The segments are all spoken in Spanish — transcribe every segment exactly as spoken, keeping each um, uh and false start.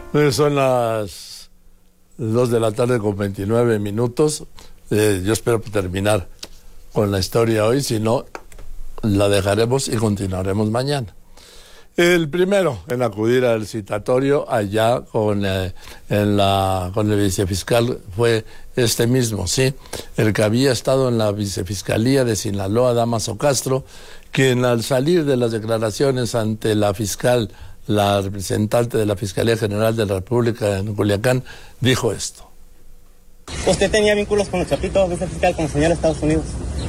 Pues son las dos de la tarde con veintinueve minutos. Eh, yo espero terminar con la historia hoy, si no, la dejaremos y continuaremos mañana. El primero en acudir al citatorio allá con, eh, en la, con el vicefiscal fue este mismo, ¿sí? El que había estado en la vicefiscalía de Sinaloa, Dámaso Castro, quien al salir de las declaraciones ante la fiscal, la representante de la Fiscalía General de la República en Culiacán, dijo esto. ¿Usted tenía vínculos con el Chapito, vicefiscal, con el señor de Estados Unidos?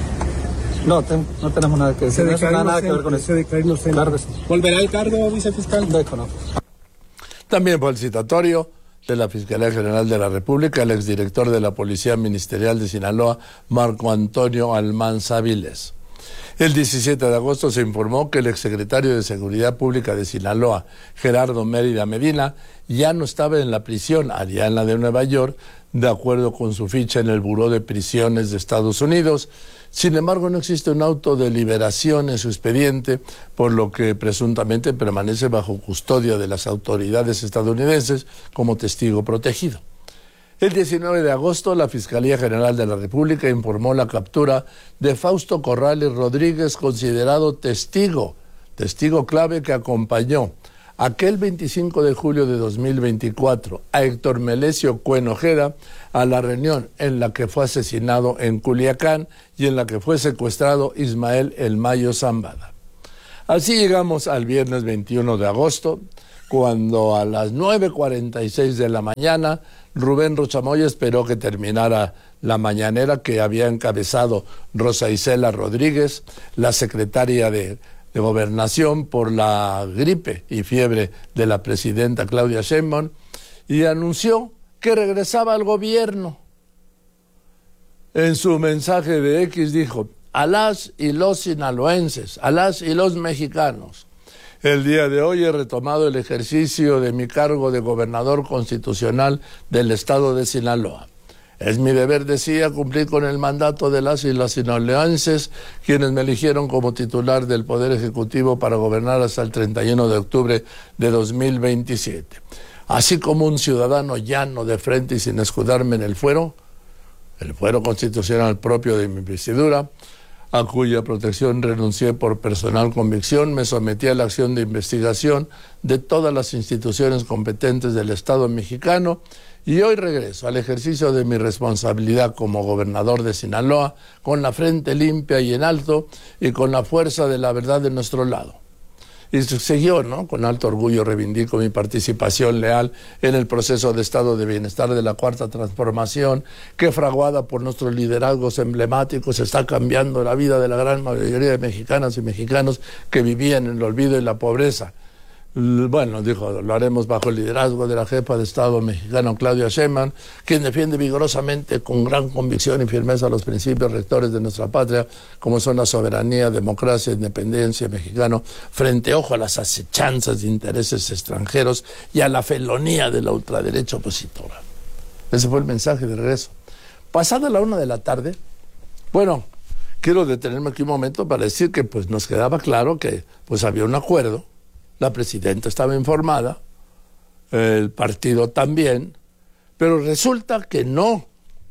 No, ten, no tenemos nada que decir, no tiene nada que ver con eso. Se declaró inocente. Claro que sí. ¿Volverá al cargo, vicefiscal? No. También fue el citatorio de la Fiscalía General de la República, el exdirector de la Policía Ministerial de Sinaloa, Marco Antonio Almanza Viles. El diecisiete de agosto se informó que el exsecretario de Seguridad Pública de Sinaloa, Gerardo Mérida Medina, ya no estaba en la prisión, allá en la de Nueva York, de acuerdo con su ficha en el Buró de Prisiones de Estados Unidos. Sin embargo, no existe un auto de liberación en su expediente, por lo que presuntamente permanece bajo custodia de las autoridades estadounidenses como testigo protegido. El diecinueve de agosto, la Fiscalía General de la República informó la captura de Fausto Corrales Rodríguez, considerado testigo, testigo clave que acompañó aquel veinticinco de julio de dos mil veinticuatro a Héctor Melesio Cuen Ojeda a la reunión en la que fue asesinado en Culiacán y en la que fue secuestrado Ismael El Mayo Zambada. Así llegamos al viernes veintiuno de agosto, cuando a las nueve cuarenta y seis de la mañana Rubén Rochamoya esperó que terminara la mañanera que había encabezado Rosa Isela Rodríguez, la secretaria de, de Gobernación, por la gripe y fiebre de la presidenta Claudia Sheinbaum, y anunció que regresaba al gobierno. En su mensaje de X dijo: a las y los sinaloenses, a las y los mexicanos, el día de hoy he retomado el ejercicio de mi cargo de gobernador constitucional del estado de Sinaloa. Es mi deber, decía, cumplir con el mandato de las y los sinaloenses, quienes me eligieron como titular del Poder Ejecutivo para gobernar hasta el treinta y uno de octubre de dos mil veintisiete. Así como un ciudadano llano de frente y sin escudarme en el fuero, el fuero constitucional propio de mi investidura, a cuya protección renuncié por personal convicción, me sometí a la acción de investigación de todas las instituciones competentes del Estado mexicano y hoy regreso al ejercicio de mi responsabilidad como gobernador de Sinaloa con la frente limpia y en alto y con la fuerza de la verdad de nuestro lado. Y siguió, ¿no? Con alto orgullo reivindico mi participación leal en el proceso de estado de bienestar de la Cuarta Transformación, que fraguada por nuestros liderazgos emblemáticos está cambiando la vida de la gran mayoría de mexicanas y mexicanos que vivían en el olvido y la pobreza. Bueno, dijo, lo haremos bajo el liderazgo de la jefa de Estado mexicano Claudia Sheinbaum, quien defiende vigorosamente con gran convicción y firmeza los principios rectores de nuestra patria, como son la soberanía, democracia, independencia mexicano, frente, ojo, a las acechanzas de intereses extranjeros y a la felonía de la ultraderecha opositora. Ese fue el mensaje de regreso. Pasada la una de la tarde, bueno, quiero detenerme aquí un momento para decir que pues nos quedaba claro que pues había un acuerdo. La presidenta estaba informada, el partido también, pero resulta que no.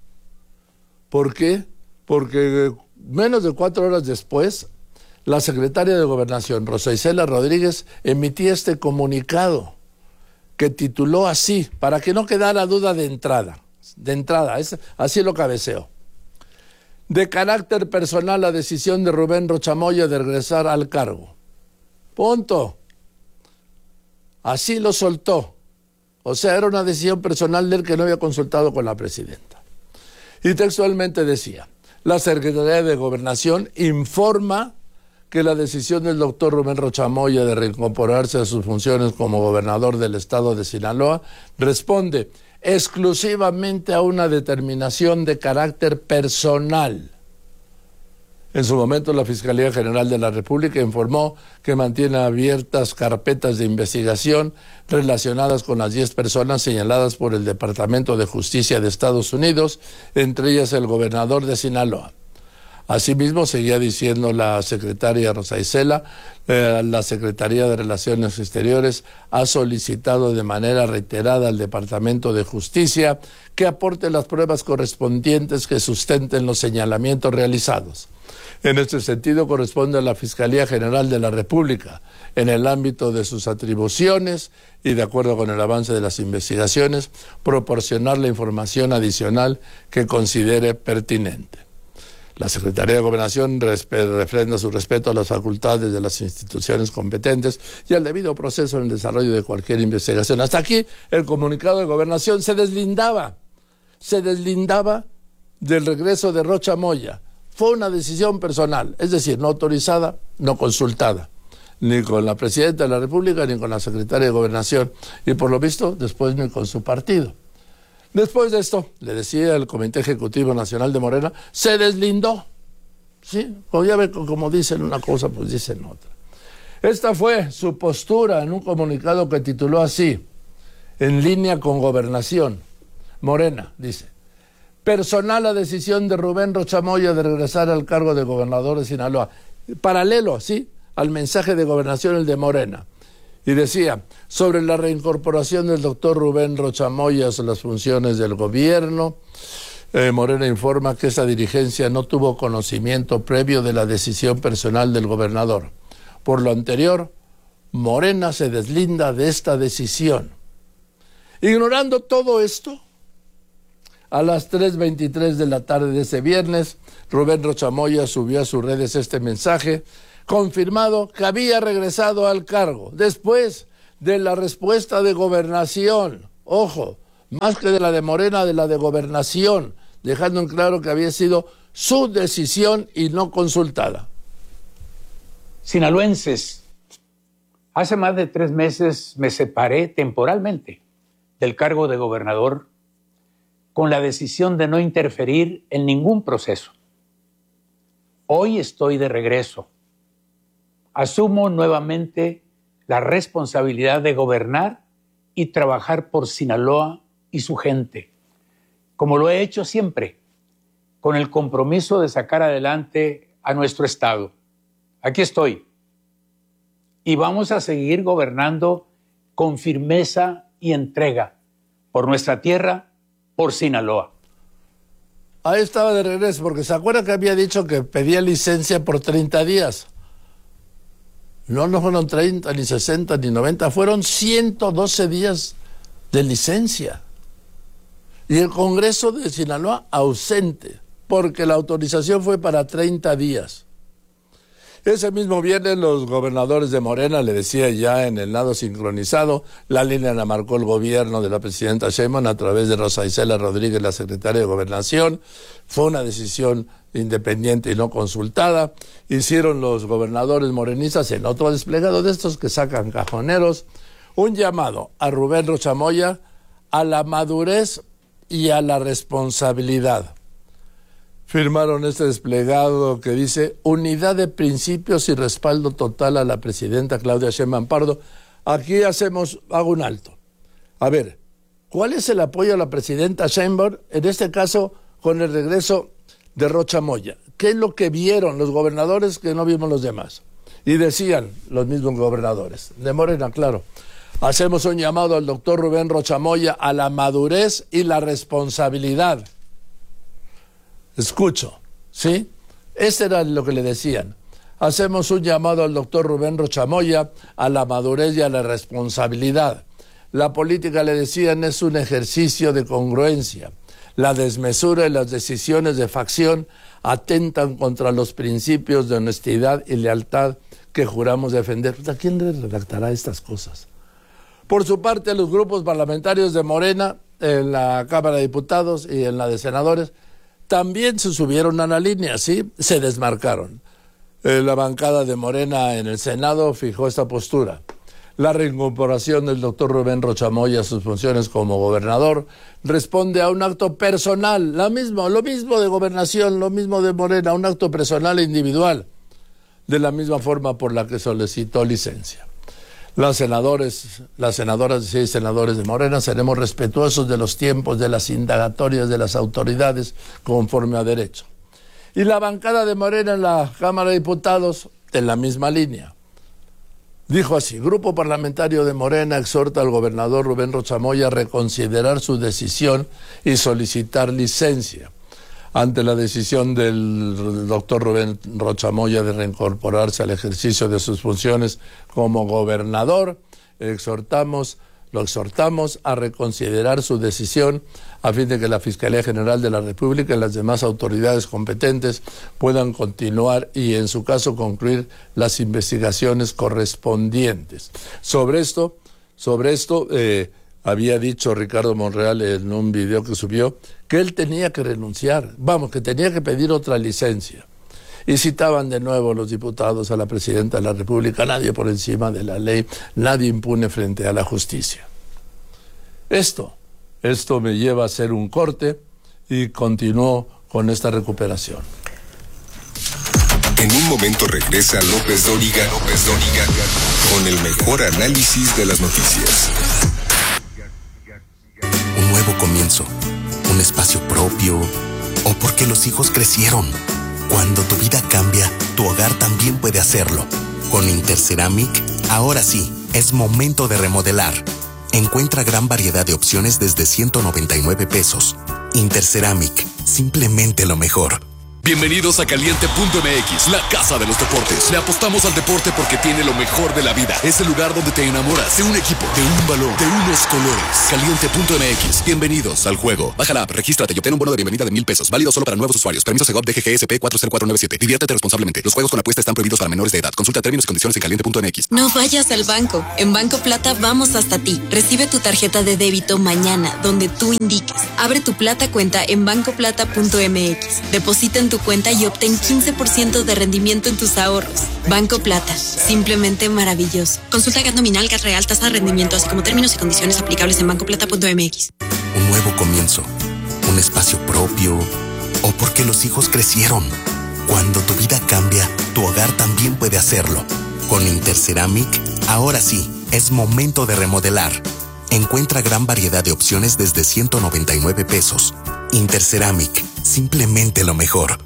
¿Por qué? Porque menos de cuatro horas después, la secretaria de Gobernación, Rosa Isela Rodríguez, emitía este comunicado que tituló así, para que no quedara duda de entrada, de entrada, es, así lo cabeceó. De carácter personal, la decisión de Rubén Rochamoya de regresar al cargo. Punto. Así lo soltó. O sea, era una decisión personal de él que no había consultado con la presidenta. Y textualmente decía, la Secretaría de Gobernación informa que la decisión del doctor Rubén Rochamoya de reincorporarse a sus funciones como gobernador del estado de Sinaloa responde exclusivamente a una determinación de carácter personal. En su momento, la Fiscalía General de la República informó que mantiene abiertas carpetas de investigación relacionadas con las diez personas señaladas por el Departamento de Justicia de Estados Unidos, entre ellas el gobernador de Sinaloa. Asimismo, seguía diciendo la secretaria Rosa Isela, eh, la Secretaría de Relaciones Exteriores ha solicitado de manera reiterada al Departamento de Justicia que aporte las pruebas correspondientes que sustenten los señalamientos realizados. En este sentido, corresponde a la Fiscalía General de la República, en el ámbito de sus atribuciones y de acuerdo con el avance de las investigaciones, proporcionar la información adicional que considere pertinente. La Secretaría de Gobernación refrenda su respeto a las facultades de las instituciones competentes y al debido proceso en el desarrollo de cualquier investigación. Hasta aquí el comunicado de Gobernación se deslindaba, se deslindaba del regreso de Rocha Moya. Fue una decisión personal, es decir, no autorizada, no consultada, ni con la Presidenta de la República, ni con la Secretaria de Gobernación, y por lo visto después ni con su partido. Después de esto, le decía el Comité Ejecutivo Nacional de Morena, se deslindó. ¿Sí? Como ya ve, como dicen una cosa, pues dicen otra. Esta fue su postura en un comunicado que tituló así, en línea con Gobernación. Morena, dice, personal la decisión de Rubén Rocha Moya de regresar al cargo de gobernador de Sinaloa. Paralelo, ¿sí?, al mensaje de Gobernación, el de Morena. Y decía, sobre la reincorporación del doctor Rubén Rocha Moya a las funciones del gobierno, eh, Morena informa que esa dirigencia no tuvo conocimiento previo de la decisión personal del gobernador. Por lo anterior, Morena se deslinda de esta decisión. Ignorando todo esto, a las tres veintitrés de la tarde de ese viernes, Rubén Rocha Moya subió a sus redes este mensaje, confirmado que había regresado al cargo, después de la respuesta de Gobernación, ojo, más que de la de Morena, de la de Gobernación, dejando en claro que había sido su decisión y no consultada. Sinaloenses, hace más de tres meses me separé temporalmente del cargo de gobernador con la decisión de no interferir en ningún proceso. Hoy estoy de regreso. Asumo nuevamente la responsabilidad de gobernar y trabajar por Sinaloa y su gente, como lo he hecho siempre, con el compromiso de sacar adelante a nuestro Estado. Aquí estoy. Y vamos a seguir gobernando con firmeza y entrega por nuestra tierra, por Sinaloa. Ahí estaba de regreso, porque se acuerda que había dicho que pedía licencia por treinta días. No, no fueron treinta, ni sesenta, ni noventa, fueron ciento doce días de licencia. Y el Congreso de Sinaloa ausente, porque la autorización fue para treinta días. Ese mismo viernes los gobernadores de Morena, le decía ya en el lado sincronizado, la línea la marcó el gobierno de la presidenta Sheinbaum a través de Rosa Isela Rodríguez, la secretaria de Gobernación. Fue una decisión independiente y no consultada. Hicieron los gobernadores morenistas, en otro desplegado de estos que sacan cajoneros, un llamado a Rubén Rocha Moya a la madurez y a la responsabilidad. Firmaron este desplegado que dice unidad de principios y respaldo total a la presidenta Claudia Sheinbaum Pardo. Aquí hacemos, hago un alto. A ver, ¿cuál es el apoyo a la presidenta Sheinbaum? En este caso, con el regreso de Rocha Moya. ¿Qué es lo que vieron los gobernadores que no vimos los demás? Y decían los mismos gobernadores, de Morena, claro. Hacemos un llamado al doctor Rubén Rocha Moya a la madurez y la responsabilidad. Escucho, ¿sí? Ese era lo que le decían. Hacemos un llamado al doctor Rubén Rocha Moya a la madurez y a la responsabilidad. La política, le decían, es un ejercicio de congruencia. La desmesura y las decisiones de facción atentan contra los principios de honestidad y lealtad que juramos defender. ¿A quién le redactará estas cosas? Por su parte, los grupos parlamentarios de Morena, en la Cámara de Diputados y en la de Senadores, también se subieron a la línea, ¿sí? Se desmarcaron. Eh, la bancada de Morena en el Senado fijó esta postura. La reincorporación del doctor Rubén Rocha Moya a sus funciones como gobernador responde a un acto personal, la misma, lo mismo de Gobernación, lo mismo de Morena, un acto personal e individual, de la misma forma por la que solicitó licencia. Las senadores, las senadoras y seis senadores de Morena seremos respetuosos de los tiempos de las indagatorias de las autoridades conforme a derecho. Y la bancada de Morena en la Cámara de Diputados, en la misma línea. Dijo así: Grupo Parlamentario de Morena exhorta al gobernador Rubén Rocha Moya a reconsiderar su decisión y solicitar licencia. Ante la decisión del doctor Rubén Rocha Moya de reincorporarse al ejercicio de sus funciones como gobernador, exhortamos, lo exhortamos a reconsiderar su decisión a fin de que la Fiscalía General de la República y las demás autoridades competentes puedan continuar y, en su caso, concluir las investigaciones correspondientes. Sobre esto, sobre esto eh, había dicho Ricardo Monreal en un video que subió que él tenía que renunciar, vamos, que tenía que pedir otra licencia. Y citaban de nuevo los diputados a la presidenta de la República: nadie por encima de la ley, nadie impune frente a la justicia. Esto, esto me lleva a hacer un corte y continúo con esta recuperación. En un momento regresa López Dóriga, López Dóriga, con el mejor análisis de las noticias. Un nuevo comienzo, un espacio propio, o porque los hijos crecieron. Cuando tu vida cambia, tu hogar también puede hacerlo. Con Interceramic, ahora sí, es momento de remodelar. Encuentra gran variedad de opciones desde ciento noventa y nueve pesos. Interceramic, simplemente lo mejor. Bienvenidos a Caliente punto M X, la casa de los deportes. Le apostamos al deporte porque tiene lo mejor de la vida. Es el lugar donde te enamoras de un equipo, de un balón, de unos colores. Caliente punto M X, bienvenidos al juego. Baja la app, regístrate y obtén un bono de bienvenida de mil pesos. Válido solo para nuevos usuarios. Permiso Segov D G G S P cuatro cero cuatro nueve siete. Diviértete responsablemente. Los juegos con apuesta están prohibidos para menores de edad. Consulta términos y condiciones en Caliente punto M X. No vayas al banco. En Banco Plata vamos hasta ti. Recibe tu tarjeta de débito mañana, donde tú indiques. Abre tu Plata cuenta en banco plata punto M X. Deposita en tu cuenta y obtén quince por ciento de rendimiento en tus ahorros. Banco Plata, simplemente maravilloso. Consulta G A T nominal, G A T real, tasa de rendimiento, así como términos y condiciones aplicables en banco plata punto M X. Un nuevo comienzo, un espacio propio, o porque los hijos crecieron. Cuando tu vida cambia, tu hogar también puede hacerlo. Con Interceramic, ahora sí, es momento de remodelar. Encuentra gran variedad de opciones desde ciento noventa y nueve pesos. Interceramic, simplemente lo mejor.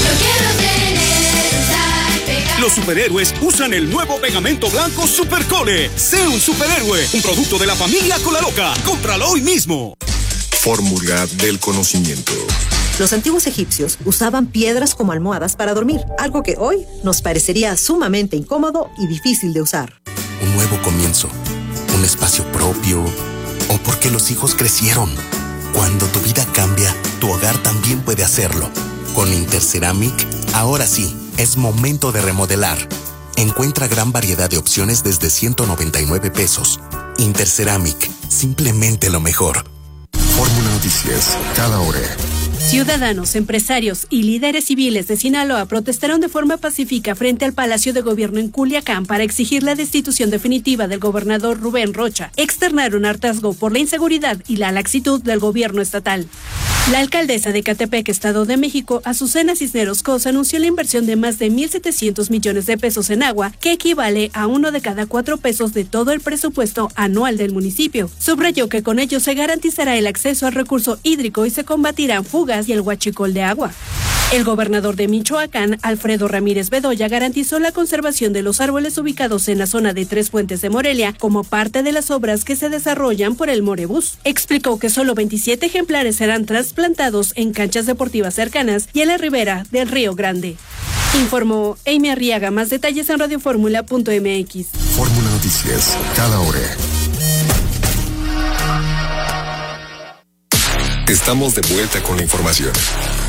Los superhéroes usan el nuevo pegamento blanco Supercole. Sé un superhéroe, un producto de la familia Colaloca. Cómpralo hoy mismo. Fórmula del conocimiento. Los antiguos egipcios usaban piedras como almohadas para dormir, algo que hoy nos parecería sumamente incómodo y difícil de usar. Un nuevo comienzo, un espacio propio, o porque los hijos crecieron. Cuando tu vida cambia, tu hogar también puede hacerlo. Con Interceramic, ahora sí, es momento de remodelar. Encuentra gran variedad de opciones desde ciento noventa y nueve pesos. Interceramic, simplemente lo mejor. Fórmula Noticias, cada hora. Ciudadanos, empresarios y líderes civiles de Sinaloa protestaron de forma pacífica frente al Palacio de Gobierno en Culiacán para exigir la destitución definitiva del gobernador Rubén Rocha. Externaron hartazgo por la inseguridad y la laxitud del gobierno estatal. La alcaldesa de Ecatepec, Estado de México, Azucena Cisneros Cos, anunció la inversión de más de mil setecientos millones de pesos en agua, que equivale a uno de cada cuatro pesos de todo el presupuesto anual del municipio. Subrayó que con ello se garantizará el acceso al recurso hídrico y se combatirán fugas y el huachicol de agua. El gobernador de Michoacán, Alfredo Ramírez Bedoya, garantizó la conservación de los árboles ubicados en la zona de Tres Fuentes de Morelia como parte de las obras que se desarrollan por el Morebús. Explicó que solo veintisiete ejemplares serán trasplantados en canchas deportivas cercanas y en la ribera del Río Grande. Informó Amy Arriaga. Más detalles en radio fórmula punto M X. Fórmula Noticias, cada hora. Estamos de vuelta con la información.